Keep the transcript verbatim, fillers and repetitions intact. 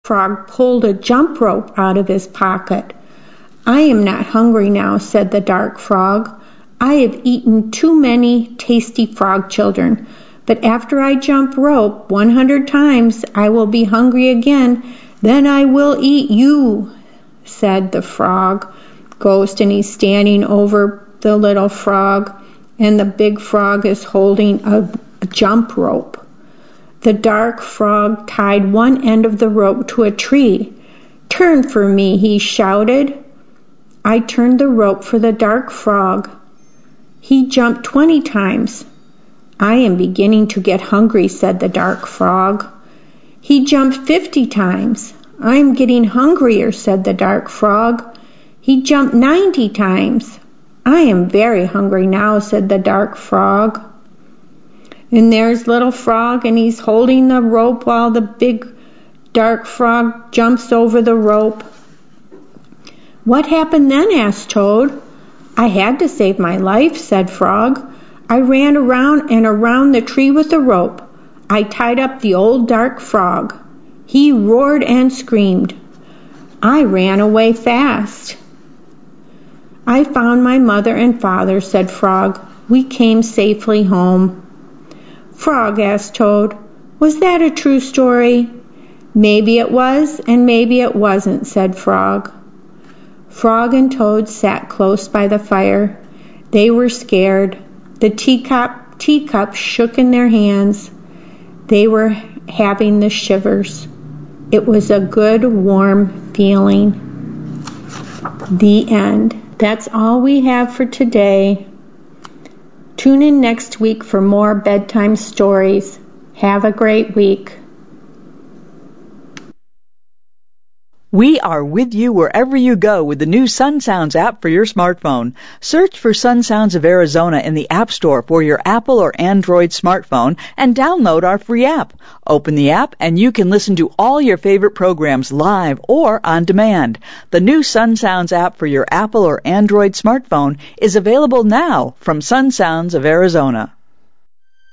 frog pulled a jump rope out of his pocket. "I am not hungry now," said the dark frog. "I have eaten too many tasty frog children, but after I jump rope one hundred times, I will be hungry again. Then I will eat you," said the frog ghost, and he's standing over the little frog, and the big frog is holding a, a jump rope. The dark frog tied one end of the rope to a tree. "Turn for me," he shouted. I turned the rope for the dark frog. He jumped twenty times. "I am beginning to get hungry," said the dark frog. He jumped fifty times. "I am getting hungrier," said the dark frog. He jumped ninety times. "I am very hungry now," said the dark frog. And there's little frog, and he's holding the rope while the big dark frog jumps over the rope. "What happened then?" asked Toad. "I had to save my life," said Frog. "I ran around and around the tree with the rope. I tied up the old dark frog. He roared and screamed. I ran away fast. I found my mother and father," said Frog. "We came safely home." "Frog," asked Toad, "was that a true story?" "Maybe it was, and maybe it wasn't," said Frog. Frog and Toad sat close by the fire. They were scared. The teacup, teacup shook in their hands. They were having the shivers. It was a good, warm feeling. The end. That's all we have for today. Tune in next week for more bedtime stories. Have a great week. We are with you wherever you go with the new Sun Sounds app for your smartphone. Search for Sun Sounds of Arizona in the App Store for your Apple or Android smartphone and download our free app. Open the app and you can listen to all your favorite programs live or on demand. The new Sun Sounds app for your Apple or Android smartphone is available now from Sun Sounds of Arizona.